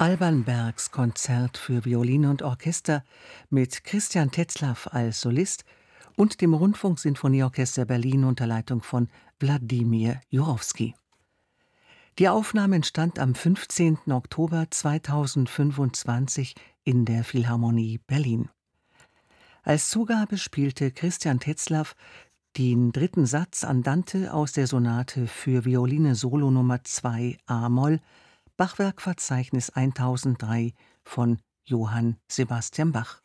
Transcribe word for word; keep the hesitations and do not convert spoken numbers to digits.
Alban Bergs Konzert für Violine und Orchester mit Christian Tetzlaff als Solist und dem Rundfunksinfonieorchester Berlin unter Leitung von Wladimir Jurowski. Die Aufnahme entstand am fünfzehnten Oktober zweitausendfünfundzwanzig in der Philharmonie Berlin. Als Zugabe spielte Christian Tetzlaff den dritten Satz Andante aus der Sonate für Violine Solo Nummer zwei a-Moll, Bachwerkverzeichnis tausenddrei von Johann Sebastian Bach.